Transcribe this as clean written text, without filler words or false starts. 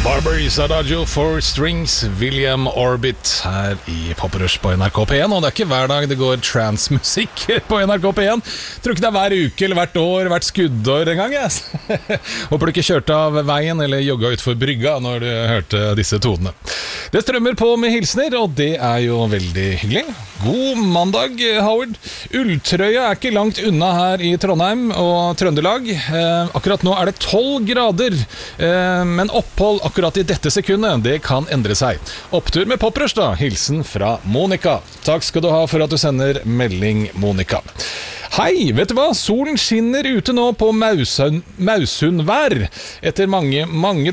Barber's Adagio for Strings, William Orbit her i Poprush på NRK P1. Og det ikke hver dag det går transmusikk på NRK P1. Tror ikke det hver uke eller hvert år, hvert skuddår en gang. Yes. Håper du ikke kjørte av veien eller jogga ut for brygga når du hørte disse tonene. Det strømmer på med hilsner, og det jo veldig hyggelig. God mandag, Howard. Ulltrøya ikke langt unna her i Trondheim og Trøndelag. Akkurat nå det 12 grader, men opphold akkurat i dette sekundet, det kan endre seg. Opptur med Poprush da, hilsen fra Monika. Takk skal du ha for at du sender melding, Monika. Hei, vet du hva? Solen skinner ute nå på Mausundvær. Etter mange